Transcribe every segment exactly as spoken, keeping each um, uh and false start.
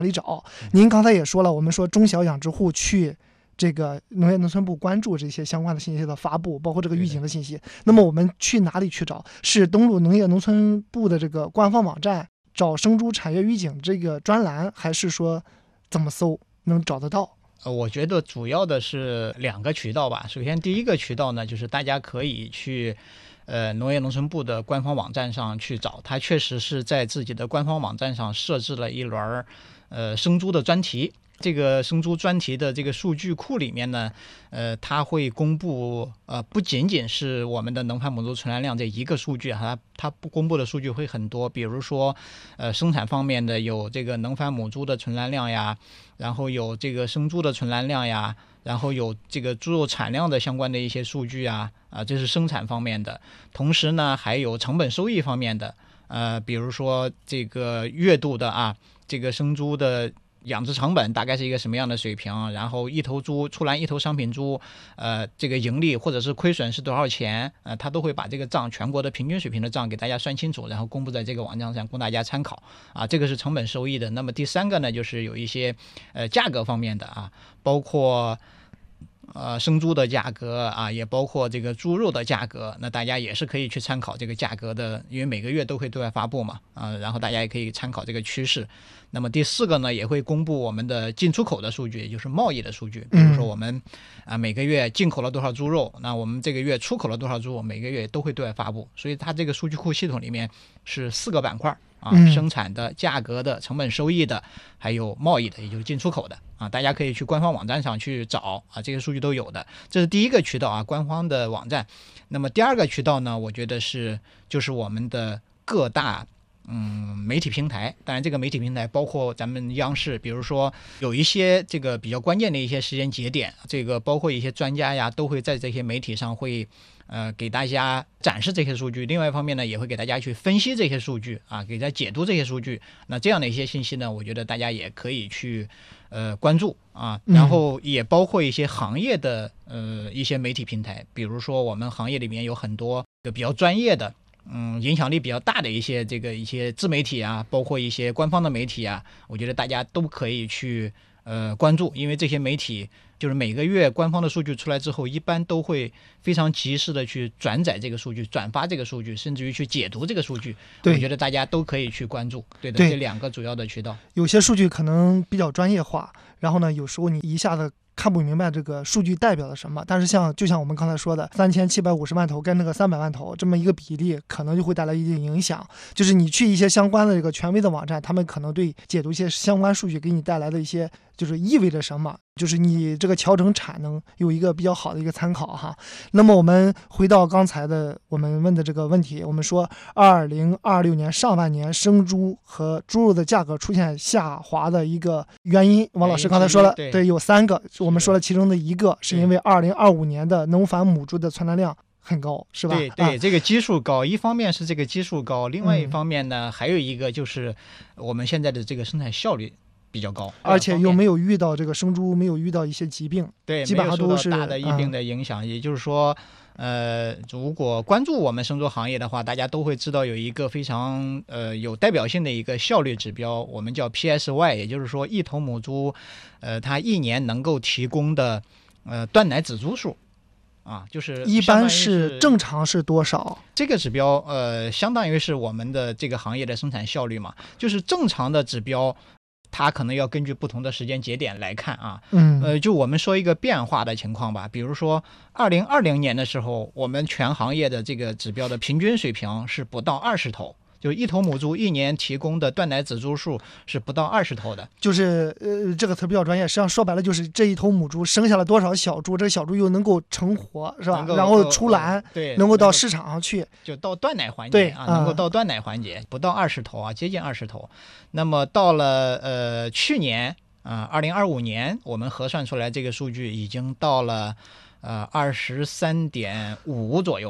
里找。您刚才也说了，我们说中小养殖户去这个农业农村部关注这些相关的信息的发布，包括这个预警的信息。那么我们去哪里去找？是登录农业农村部的这个官方网站找生猪产业预警这个专栏，还是说怎么搜能找得到？ 呃，我觉得主要的是两个渠道吧。首先，第一个渠道呢，就是大家可以去呃农业农村部的官方网站上去找，它确实是在自己的官方网站上设置了一轮呃生猪的专题。这个生猪专题的这个数据库里面呢，呃，它会公布呃不仅仅是我们的能繁母猪存栏量这一个数据，它它不公布的数据会很多，比如说呃生产方面的有这个能繁母猪的存栏量呀，然后有这个生猪的存栏量呀，然后有这个猪肉产量的相关的一些数据啊，啊，这是生产方面的。同时呢，还有成本收益方面的，呃，比如说这个月度的啊，这个生猪的养殖成本大概是一个什么样的水平，然后一头猪出栏一头商品猪，呃，这个盈利或者是亏损是多少钱，呃，他都会把这个账全国的平均水平的账给大家算清楚，然后公布在这个网站上供大家参考啊，这个是成本收益的。那么第三个呢，就是有一些呃价格方面的啊，包括呃，生猪的价格啊，也包括这个猪肉的价格，那大家也是可以去参考这个价格的，因为每个月都会对外发布嘛，啊，然后大家也可以参考这个趋势。那么第四个呢，也会公布我们的进出口的数据，也就是贸易的数据，比如说我们啊每个月进口了多少猪肉，那我们这个月出口了多少猪，每个月都会对外发布。所以它这个数据库系统里面是四个板块。啊，生产的、价格的、成本收益的，还有贸易的，也就是进出口的啊，大家可以去官方网站上去找啊，这些数据都有的。这是第一个渠道啊，官方的网站。那么第二个渠道呢，我觉得是就是我们的各大嗯媒体平台。当然，这个媒体平台包括咱们央视，比如说有一些这个比较关键的一些时间节点，这个包括一些专家呀，都会在这些媒体上会。呃，给大家展示这些数据，另外一方面呢，也会给大家去分析这些数据啊，给大家解读这些数据。那这样的一些信息呢，我觉得大家也可以去呃关注啊，然后也包括一些行业的呃一些媒体平台，比如说我们行业里面有很多比较专业的。嗯，影响力比较大的一些这个一些自媒体啊，包括一些官方的媒体啊，我觉得大家都可以去呃关注，因为这些媒体就是每个月官方的数据出来之后，一般都会非常及时的去转载这个数据、转发这个数据，甚至于去解读这个数据。我觉得大家都可以去关注。对的， 对， 这两个主要的渠道。 有些数据可能比较专业化，然后呢，有时候你一下子看不明白这个数据代表了什么，但是像就像我们刚才说的三千七百五十万头跟那个三百万头这么一个比例，可能就会带来一定影响。就是你去一些相关的这个权威的网站，他们可能对解读一些相关数据给你带来的一些就是意味着什么，就是你这个调整产能有一个比较好的一个参考哈。那么我们回到刚才的我们问的这个问题，我们说二零二六年上半年生猪和猪肉的价格出现下滑的一个原因，王老师刚才说了，对，有三个，我们说了其中的一个是因为二零二五年的农繁母猪的存栏量很高，是吧？ 对对、啊，这个基数高，一方面是这个基数高，另外一方面呢，嗯、还有一个就是我们现在的这个生产效率比较高， 而且又没有遇到这个生猪没有遇到一些疾病， 对， 基本上都是没有受到大的疫病的影响。嗯、也就是说，呃，如果关注我们生猪行业的话，大家都会知道有一个非常呃有代表性的一个效率指标，我们叫 P S Y， 也就是说一头母猪，呃，它一年能够提供的呃断奶仔猪数。啊，就是一般是正常是多少？ 这个指标呃，相当于是我们的这个行业的生产效率嘛。就是正常的指标，它可能要根据不同的时间节点来看啊。 嗯， 呃，就我们说一个变化的情况吧，比如说二零二零年的时候，我们全行业的这个指标的平均水平是不到二十头。就一头母猪一年提供的断奶仔猪数是不到二十头的， 就是呃这个词比较专业，实际上说白了就是这一头母猪生下了多少小猪，这个小猪又能够成活，是吧？然后出栏， 对， 能够到市场上去， 就到断奶环节， 对啊，能够到断奶环节，不到二十头啊，接近二十头。那么到了呃去年啊，二零二五年，我们核算出来这个数据已经到了呃二十三点五左右。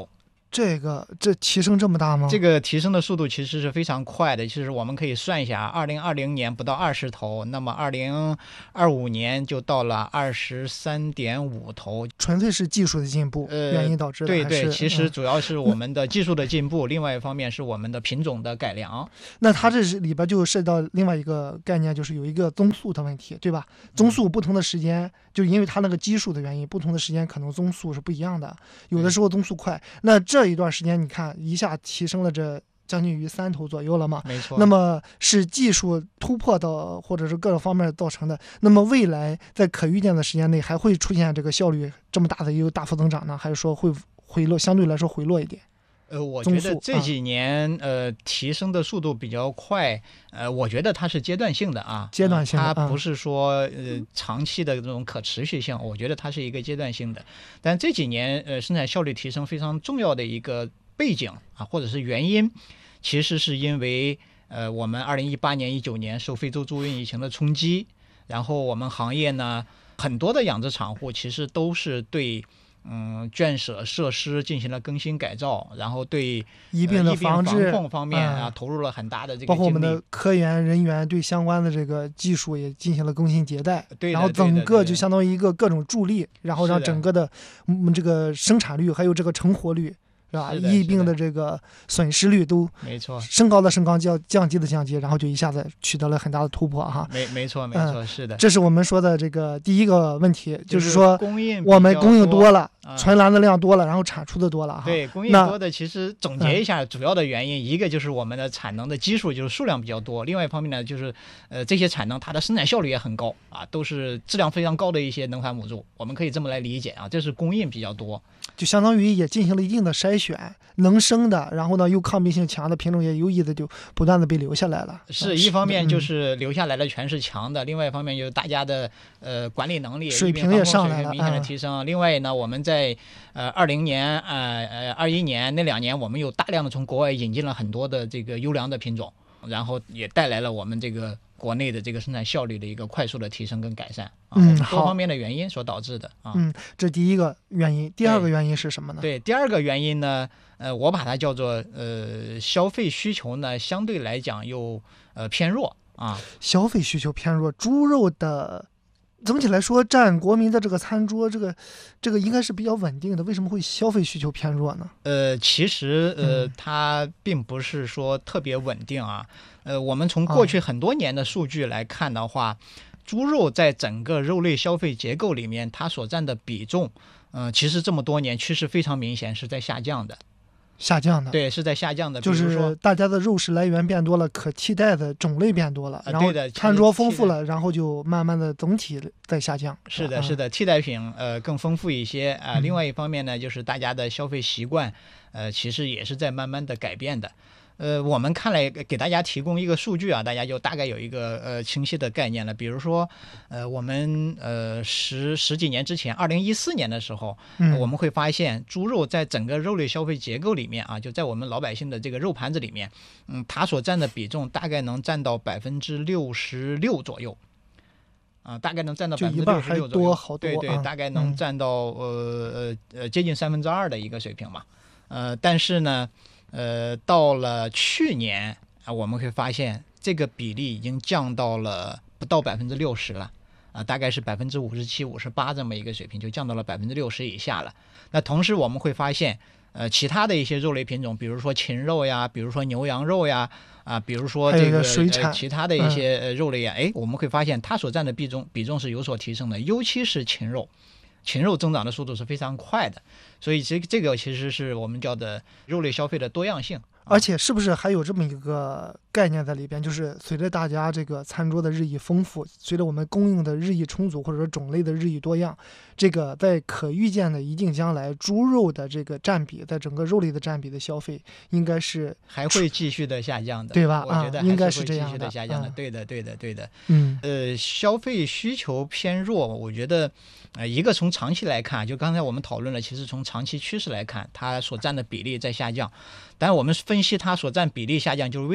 这个这提升这么大吗？ 这个提升的速度其实是非常快的。其实我们可以算一下，二零二零年不到二十头，那么二零二五年就到了二十三点五头。 纯粹是技术的进步、 呃、 原因导致的。 对对，其实嗯、 主要是我们的技术的进步，另外一方面是我们的品种的改良。 那它这是里边就涉及到另外一个概念，就是有一个增速的问题，对吧？增速不同的时间，就因为它那个基数的原因，不同的时间可能增速是不一样的，有的时候增速快。那这一段时间你看一下提升了这将近于三头左右了嘛？ 没错。 那么是技术突破的，或者是各种方面造成的。那么未来在可预见的时间内还会出现这个效率这么大的一个大幅增长呢，还是说会回落，相对来说回落一点？ 呃，我觉得这几年、嗯、呃提升的速度比较快，呃，我觉得它是阶段性的啊， 阶段性的， 呃、它不是说呃长期的这种可持续性，我觉得它是一个阶段性的。但这几年呃生产效率提升非常重要的一个背景啊，或者是原因，其实是因为呃我们二零一八年、一九年受非洲猪瘟疫情的冲击，然后我们行业呢很多的养殖场户其实都是对。嗯，圈舍设施进行了更新改造，然后对疫病的防治、 呃、防控方面啊、 嗯、 投入了很大的这个精力， 包括我们的科研人员对相关的这个技术也进行了更新迭代， 对， 然后整个就相当于一个各种助力，然后让整个的嗯这个生产率还有这个成活率。是吧？疫病的这个损失率都没错， 升高的升高，降降低的降低，然后就一下子取得了很大的突破哈。 没没错没错、嗯，是的。 这是我们说的这个第一个问题， 就是说供应我们供应多了， 啊、 存栏的量多了，然后产出的多了哈。 对，供应多的其实总结一下，主要的原因、嗯、一个就是我们的产能的基数就是数量比较多，另外一方面呢就是呃这些产能它的生产效率也很高啊，都是质量非常高的一些能繁母猪，我们可以这么来理解啊，这是供应比较多， 就相当于也进行了一定的筛选，能生的，然后呢又抗病性强的品种也有意的就不断的被留下来了。 是一方面就是留下来的全是强的，嗯、另外一方面就是大家的呃管理能力水平也上来了， 明显的提升。嗯、另外呢，我们在呃二零年呃呃二一年那两年，我们有大量的从国外引进了很多的这个优良的品种，然后也带来了我们这个国内的这个生产效率的一个快速的提升跟改善。啊、 嗯， 多方面的原因所导致的啊。 嗯，这第一个原因，第二个原因是什么呢？ 对，第二个原因呢，呃，我把它叫做呃消费需求呢相对来讲又呃偏弱啊。 消费需求偏弱，猪肉的总体来说占国民的这个餐桌，这个这个应该是比较稳定的，为什么会消费需求偏弱呢？ 呃，其实呃、 嗯、 它并不是说特别稳定啊。呃，我们从过去很多年的数据来看的话。哦，猪肉在整个肉类消费结构里面，它所占的比重，呃，其实这么多年趋势非常明显，是在下降的。 下降的， 对，是在下降的。 就是大家的肉食来源变多了，可替代的种类变多了， 呃、 然后餐桌丰富了，然后就慢慢的总体在下降。 是的，是的，替代品呃更丰富一些啊、呃嗯。另外一方面呢，就是大家的消费习惯，呃，其实也是在慢慢的改变的。呃，我们看来给大家提供一个数据啊，大家就大概有一个呃清晰的概念了。比如说，呃，我们呃十十几年之前，二零一四年的时候、 嗯呃，我们会发现猪肉在整个肉类消费结构里面啊，就在我们老百姓的这个肉盘子里面，嗯，它所占的比重大概能占到百分之六十六左右。啊、呃，大概能占到百分之六十六左右， 好多对对， 啊、 大概能占到、嗯、呃呃接近三分之二的一个水平吧。呃，但是呢。呃，到了去年啊，我们会发现这个比例已经降到了不到百分之六十了，啊，大概是百分之五十七、五十八这么一个水平，就降到了百分之六十以下了。那同时我们会发现，呃，其他的一些肉类品种，比如说禽肉呀，比如说牛羊肉呀，啊，比如说这个水产、 呃、其他的一些呃肉类呀，哎、嗯，我们会发现它所占的比重比重是有所提升的，尤其是禽肉。禽肉增长的速度是非常快的，所以这这个其实是我们叫的肉类消费的多样性。 而且是不是还有这么一个概念在里边，就是随着大家这个餐桌的日益丰富，随着我们供应的日益充足，或者说种类的日益多样，这个在可预见的一定将来，猪肉的这个占比在整个肉类的占比的消费应该是还会继续的下降的， 对吧？ 我觉得应该是这样的下降的， 嗯、 对的，对的，对的。 嗯， 呃，消费需求偏弱，我觉得，呃，一个从长期来看，就刚才我们讨论了，其实从长期趋势来看，它所占的比例在下降。但我们分析它所占比例下降，就是为什么猪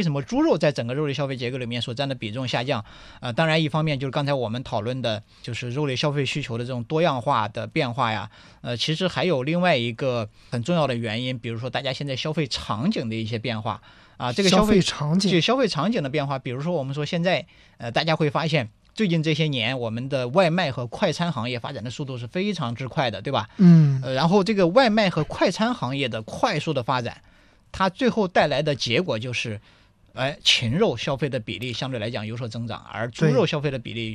肉在整个肉类消费结构里面所占的比重下降，呃，当然一方面就是刚才我们讨论的，就是肉类消费需求的这种多样化的变化呀，呃，其实还有另外一个很重要的原因，比如说大家现在消费场景的一些变化啊，这个消费场景， 这消费场景的变化，比如说我们说现在呃，大家会发现。最近这些年，我们的外卖和快餐行业发展的速度是非常之快的，对吧？ 嗯， 呃，然后这个外卖和快餐行业的快速的发展，它最后带来的结果就是，哎，禽肉消费的比例相对来讲有所增长，而猪肉消费的比例